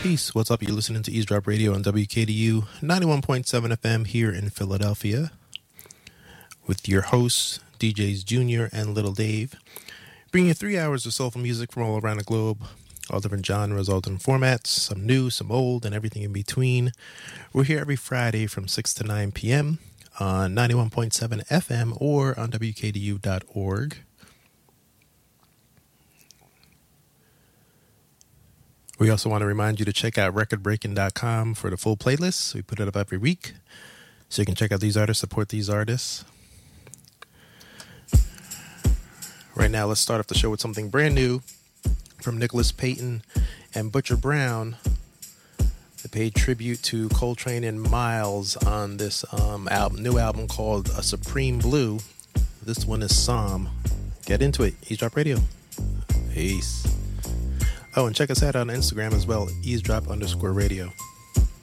Peace. What's up? You're listening to Eavesdrop Radio on WKDU 91.7 FM here in Philadelphia with your hosts, DJs Junior and Little Dave, bringing you 3 hours of soulful music from all around the globe, all different genres, all different formats, some new, some old, and everything in between. We're here every Friday from 6 to 9 p.m. on 91.7 FM or on WKDU.org. We also want to remind you to check out recordbreaking.com for the full playlist. We put it up every week, so you can check out these artists, support these artists. Right now, let's start off the show with something brand new from Nicholas Payton and Butcher Brown. They paid tribute to Coltrane and Miles on this new album called A Supreme Blue. This one is Psalm. Get into it. Eavesdrop Radio. Peace. Oh, and check us out on Instagram as well, eavesdrop_radio.